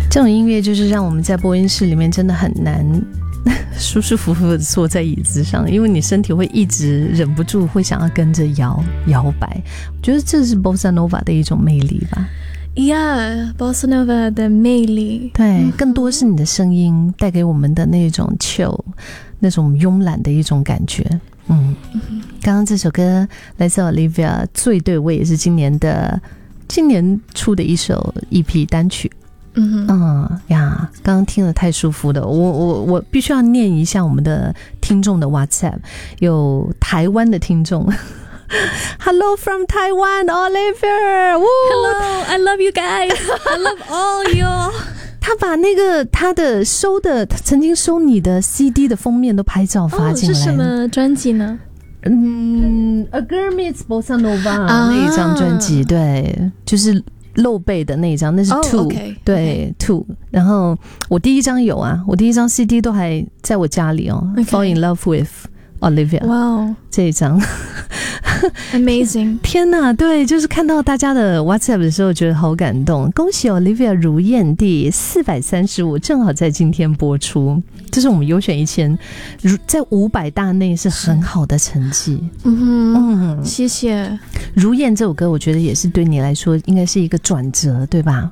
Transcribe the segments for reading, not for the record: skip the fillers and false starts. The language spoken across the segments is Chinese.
这种音乐就是让我们在播音室里面真的很难舒舒服服的坐在椅子上，因为你身体会一直忍不住会想要跟着摇摆。我觉得这是 Bossa Nova 的一种魅力吧。 Yeah, Bossa Nova 的魅力， 对，更多是你的声音带给我们的那种 chill， 那种慵懒的一种感觉。刚刚这首歌来自 Olivia， 最对味也是今年出的一首 EP 单曲。刚刚听了太舒服了，我必须要念一下我们的听众的 WhatsApp， 有台湾的听众。Hello from Taiwan, Oliver. Hello, I love you guys. I love all you. 他把那个他曾经收你的 CD 的封面都拍照发进来。 是什么专辑呢 ？A Girl Meets Bossa Nova 那一张专辑，对，就是露背的那一张，那是 Two， 对 Two。然后我第一张有啊，我第一张 CD 都还在我家里哦。Fall in Love with Olivia， 哇，这一张 amazing！ 天哪，对，就是看到大家的 WhatsApp 的时候，觉得好感动。恭喜 Olivia 如燕第435，正好在今天播出。这是我们优选1000，在500大内是很好的成绩。 谢谢。 如燕这首歌，我觉得也是对你来说应该是一个转折，对吧？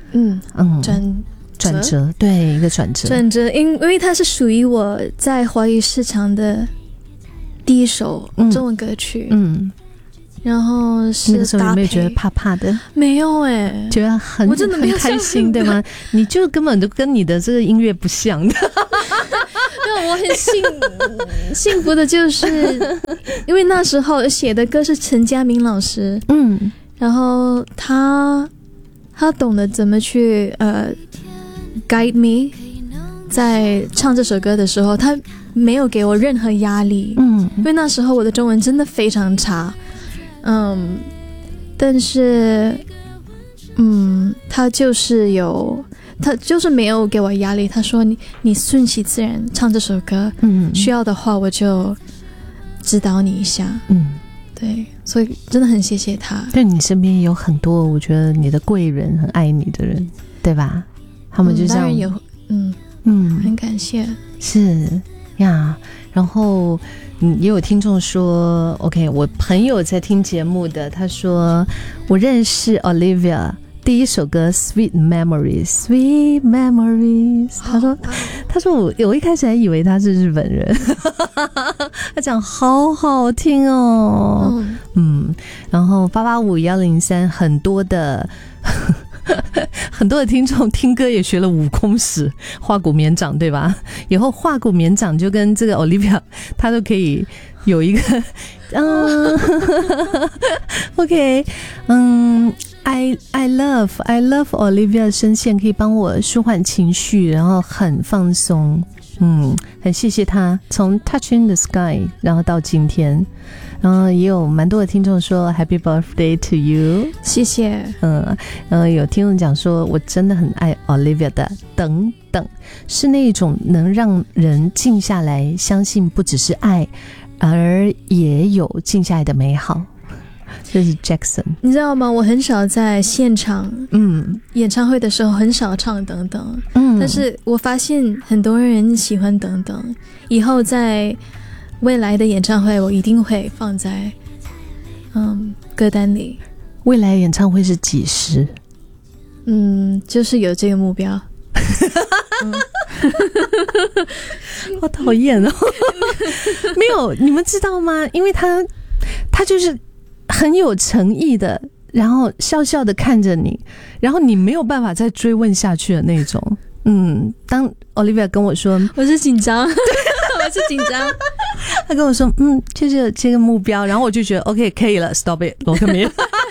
转折，对，一个转折， 因为它是属于我在华语市场的第一首中文歌曲。然后是那个时候有没有觉得怕怕的？ 没有觉得我真的没有开心，对吗？你就根本都跟你的这个音乐不像的。 对，我很幸福的就是因为那时候写的歌是陈嘉明老师，然后他懂得怎么去guide me， 在唱这首歌的时候他没有给我任何压力。因为那时候我的中文真的非常差。但是他就是没有给我压力，他说你顺其自然唱这首歌，需要的话我就指导你一下。对，所以真的很谢谢他。 对，你身边有很多我觉得你的贵人，很爱你的人，对吧？他们就这样， 当然有，很感谢。 是呀，然后也有听众说 OK， 我朋友在听节目的，他说我认识 Olivia第一首歌 Sweet Memories， 他说我一开始还以为他是日本人。他讲好好听哦。然后885103很多的听众听歌也学了武功史，画骨绵掌，对吧？以后画骨绵掌就跟这个 Olivia 他都可以有一个OK， I love Olivia 的声线可以帮我舒缓情绪，然后很放松。很谢谢他，从 Touch in the Sky 然后到今天。然后也有蛮多的听众说 Happy Birthday to you， 谢谢。 有听众讲说我真的很爱 Olivia 的等等，是那种能让人静下来相信不只是爱，而也有静下来的美好。这是 Jackson， 你知道吗？我很少在现场演唱会的时候很少唱等等，但是我发现很多人喜欢等等，以后在未来的演唱会我一定会放在歌单里。 未来演唱会是几时？ 就是有这个目标。 好讨厌哦。没有，你们知道吗？因为他就是很有诚意的，然后笑笑的看着你，然后你没有办法再追问下去的那种。当 Olivia 跟我说我是紧张。我是紧张。 他跟我说就是这个目标，然后我就觉得 OK 可以了 Stop it 罗克明。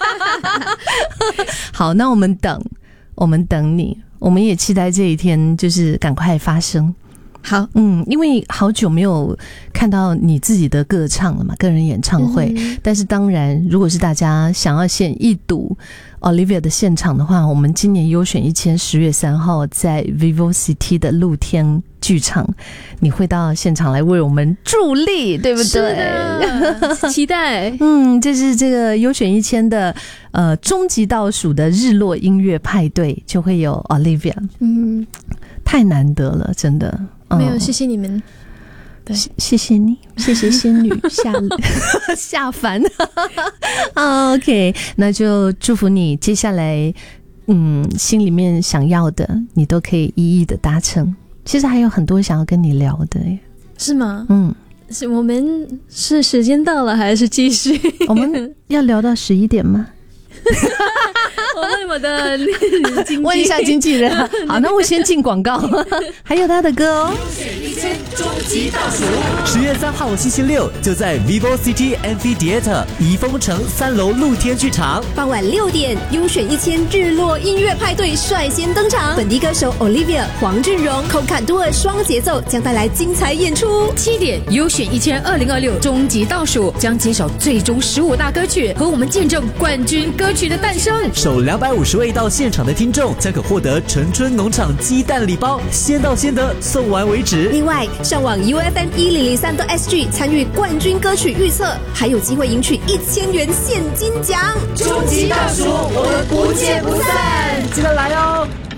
好，那我们等你，我们也期待这一天就是赶快发生。 好， 因为好久没有看到你自己的歌唱了嘛，个人演唱会。但是当然，如果是大家想要一睹 Olivia 的现场的话，我们今年优选1000 10月3号在 VivoCity 的露天剧场，你会到现场来为我们助力，对不对？ 是的，期待。 这是这个优选1000的终极倒数的日落音乐派对，就会有 Olivia。太难得了，真的。 没有，谢谢你们。对， 谢谢你，谢谢仙女下凡。OK， 那就祝福你接下来，心里面想要的，你都可以一一的达成。其实还有很多想要跟你聊的耶， 是吗？是我们是时间到了，还是继续？ 我们要聊到11点吗？ 我问我的经纪， 问一下经纪人。好，那我先进广告。还有他的歌哦。 1000终极倒数，10月3号星期六就在 VivoCity Amphitheater 怡丰城3楼露天剧场， 傍晚6点，优选1000日落音乐派对率先登场，本地歌手 Olivia、黄俊荣、寇坎多尔双节奏将带来精彩演出。 7点，优选1000 2026终极倒数将揭晓最终15大歌曲，和我们见证冠军歌曲的诞生。 首250位到现场的听众将可获得陈春农场鸡蛋礼包，先到先得，送完为止。 另外，上网 UFM1003.SG 参与冠军歌曲预测，还有机会赢取1000元现金奖。 终极倒数，我们不见不散，记得来哦。